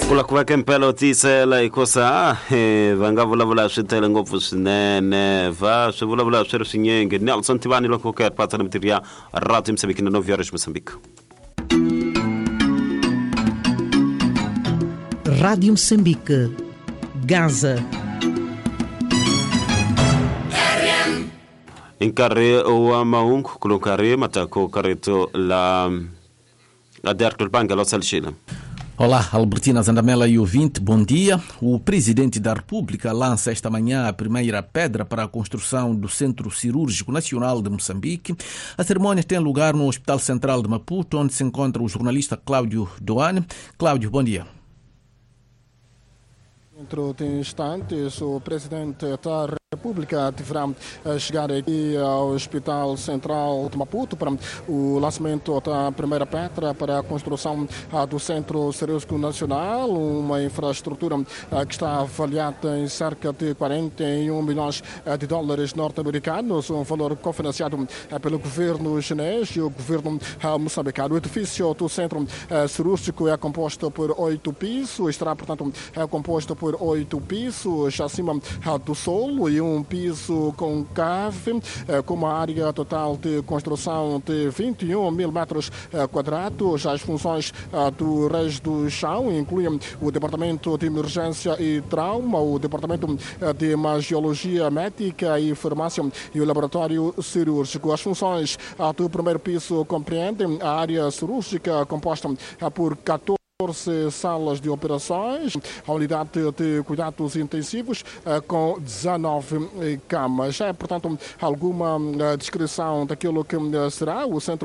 Kula kuweka mpela utisela ikosa vangavulavula switele ngopfu swinene va swivulavula swi ri swinyingi. Nelson Tivani loko ku pata na mintirho ya Radio Msambiki na Noviares Moçambique. Rádio Moçambique, Gaza. Inkare wa maungu kulukare matako kareto la Derkel Banga Los Alchina. Olá, Albertina Zandamela e ouvinte, bom dia. O Presidente da República lança esta manhã a primeira pedra para a construção do Centro Cirúrgico Nacional de Moçambique. A cerimônia tem lugar no Hospital Central de Maputo, onde se encontra o jornalista Cláudio Doane. Cláudio, bom dia. Dentro de instantes, o Presidente da República deverá chegar aqui ao Hospital Central de Maputo para o lançamento da primeira pedra para a construção do Centro Cirúrgico Nacional, uma infraestrutura que está avaliada em cerca de 41 milhões de dólares norte-americanos, um valor cofinanciado pelo governo chinês e o governo moçambicano. O edifício do Centro Cirúrgico é composto por 8 pisos, estará, portanto, composto por 8 pisos acima do solo e um piso concave, com uma área total de construção de 21 mil metros quadrados. As funções do resto do chão incluem o Departamento de Emergência e Trauma, o Departamento de Imagiologia Médica e Farmácia e o Laboratório Cirúrgico. As funções do primeiro piso compreendem a área cirúrgica composta por 14 salas de operações, a unidade de cuidados intensivos com 19 camas. É, portanto, alguma descrição daquilo que será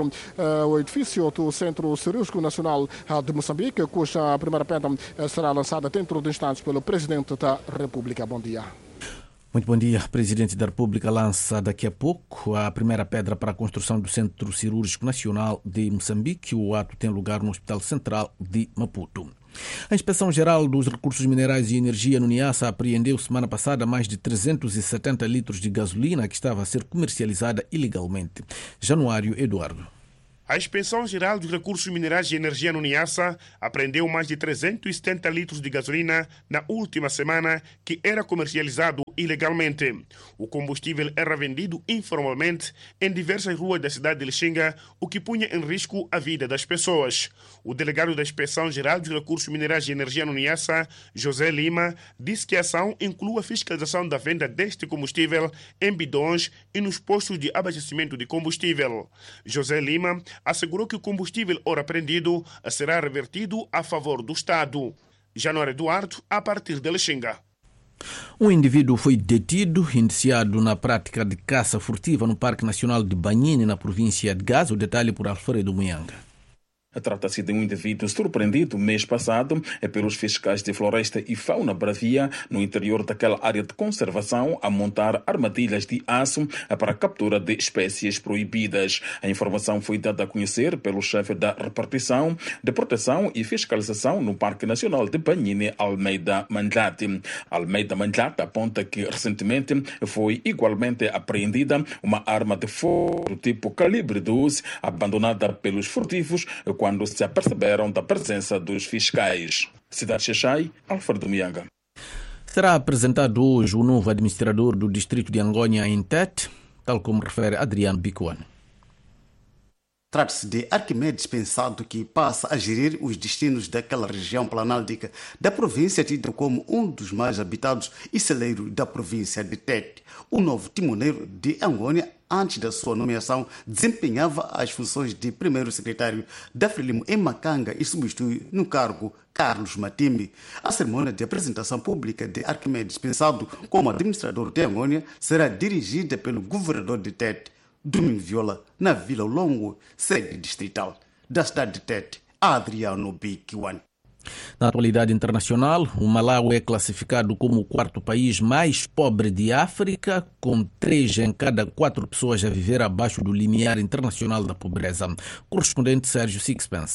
o edifício do Centro Cirúrgico Nacional de Moçambique, cuja primeira pedra será lançada dentro de instantes pelo Presidente da República. Bom dia. Muito bom dia. O Presidente da República lança daqui a pouco a primeira pedra para a construção do Centro Cirúrgico Nacional de Moçambique. O ato tem lugar no Hospital Central de Maputo. A Inspeção-Geral dos Recursos Minerais e Energia no Niassa apreendeu semana passada mais de 370 litros de gasolina que estava a ser comercializada ilegalmente. Januário Eduardo. A Inspeção-Geral dos Recursos Minerais e Energia no Niassa apreendeu mais de 370 litros de gasolina na última semana que era comercializado ilegalmente. O combustível era vendido informalmente em diversas ruas da cidade de Lixinga, o que punha em risco a vida das pessoas. O delegado da Inspeção-Geral dos Recursos Minerais e Energia no Niassa, José Lima, disse que a ação inclui a fiscalização da venda deste combustível em bidões e nos postos de abastecimento de combustível. José Lima assegurou que o combustível ora apreendido será revertido a favor do Estado. Januário Eduardo, a partir de Lixinga. Um indivíduo foi detido, indiciado na prática de caça furtiva no Parque Nacional de Banhine, na província de Gaza. O detalhe por Alfredo Muyanga. Trata-se de um indivíduo surpreendido mês passado pelos fiscais de Floresta e Fauna Bravia no interior daquela área de conservação a montar armadilhas de aço para a captura de espécies proibidas. A informação foi dada a conhecer pelo chefe da repartição de proteção e fiscalização no Parque Nacional de Banhine, Almeida Mandlati. Almeida Mandlati aponta que recentemente foi igualmente apreendida uma arma de fogo do tipo calibre 12 abandonada pelos furtivos quando se aperceberam da presença dos fiscais. Cidade Xaxai, Alfredo Mianga. Será apresentado hoje o novo administrador do distrito de Angônia em Tete, tal como refere Adriano Bicuano. Trata-se de Arquimedes Pensado, que passa a gerir os destinos daquela região planáltica da província, tida como um dos mais habitados e celeiros da província de Tete. O novo timoneiro de Angônia, antes da sua nomeação, desempenhava as funções de primeiro secretário da Frelimo em Macanga e substitui no cargo Carlos Matimbi. A cerimônia de apresentação pública de Arquimedes Pensado como administrador de Angônia será dirigida pelo governador de Tete, Domingo Viola, na Vila Longo, sede distrital da cidade de Tete, Adriano Bicuano. Na atualidade internacional, o Malawi é classificado como o quarto país mais pobre de África, com 3 em cada 4 pessoas a viver abaixo do limiar internacional da pobreza. Correspondente Sérgio Sixpence.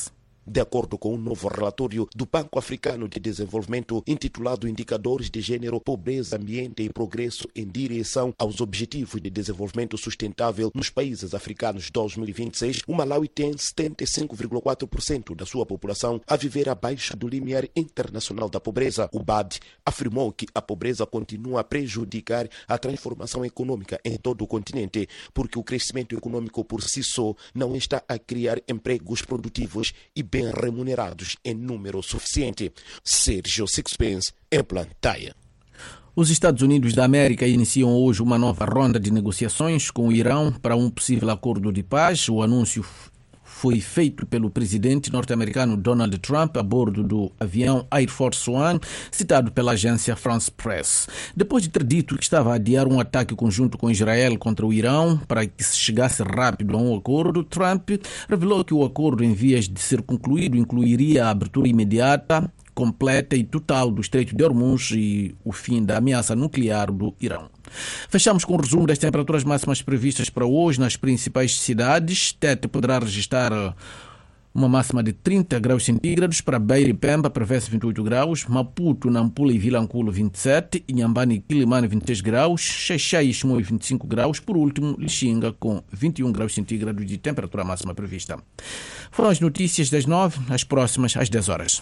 de acordo com um novo relatório do Banco Africano de Desenvolvimento intitulado Indicadores de Gênero, Pobreza, Ambiente e Progresso em Direção aos Objetivos de Desenvolvimento Sustentável nos Países Africanos 2026, o Malawi tem 75,4% da sua população a viver abaixo do limiar internacional da pobreza. O BAD afirmou que a pobreza continua a prejudicar a transformação econômica em todo o continente, porque o crescimento econômico por si só não está a criar empregos produtivos e bem remunerados em número suficiente. Sérgio Sixpence, em Plantaia. Os Estados Unidos da América iniciam hoje uma nova ronda de negociações com o Irão para um possível acordo de paz. O anúncio foi feito pelo presidente norte-americano Donald Trump a bordo do avião Air Force One, citado pela agência France Press. Depois de ter dito que estava a adiar um ataque conjunto com Israel contra o Irão para que se chegasse rápido a um acordo, Trump revelou que o acordo em vias de ser concluído incluiria a abertura imediata, completa e total do Estreito de Hormuz e o fim da ameaça nuclear do Irão. Fechamos com o resumo das temperaturas máximas previstas para hoje nas principais cidades. Tete poderá registrar uma máxima de 30 graus centígrados, para Beira e Pemba prevê-se 28 graus, Maputo, Nampula e Vilanculo 27, Inhambane e Quilimane 23 graus, Xaixai e Chimoio 25 graus, por último Lixinga com 21 graus centígrados de temperatura máxima prevista. Foram as notícias das 9, as próximas às 10 horas.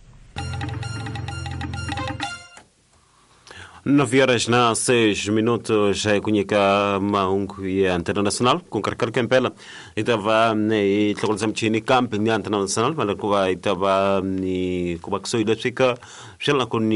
9 horas na 6 minutos, já conheca Maungo e a Antena Nacional, com Carcar Campela. Estava e trabalhamos em campo na Antena Nacional, mas agora estava em Cuba que sou da Chica, já lá com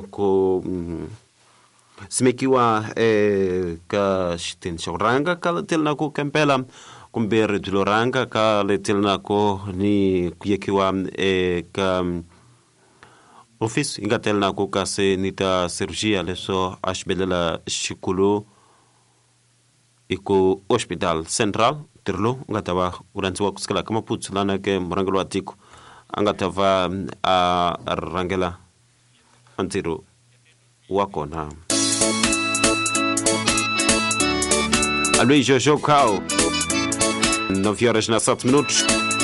se me kiwa ka shitin shoranga ka tel na ko Campela com ber de loranga ka tel na ko ni kuyekiwa ka office ingatel na ko kase nita cirurgia leso ashbelela shikulu iko hospital central terlo ngataba uranti wa kuskala kama put lana ke morangalo atiko angatava a rangela antiro wako na Alui Jojo Kao 9 horas na 7 minutos.